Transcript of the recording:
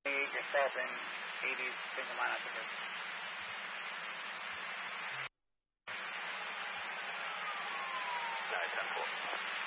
yourself in 80 single line altitude. No, 10-4.